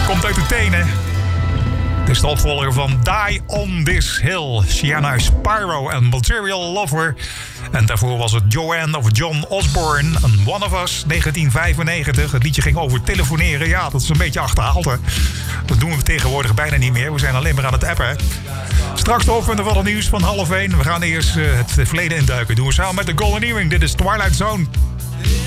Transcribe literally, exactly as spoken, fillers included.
Komt uit de tenen. Het is de opvolger van Die on This Hill. Sienna Spyro en Material Lover. En daarvoor was het Joanne of John Osborne en One of Us, negentien vijfennegentig. Het liedje ging over telefoneren. Ja, dat is een beetje achterhaald. Hè. Dat doen we tegenwoordig bijna niet meer. We zijn alleen maar aan het appen. Straks de hoofdpunten van het nieuws van half één. We gaan eerst uh, het verleden induiken. Doen we samen met de Golden Earring. Dit is Twilight Zone.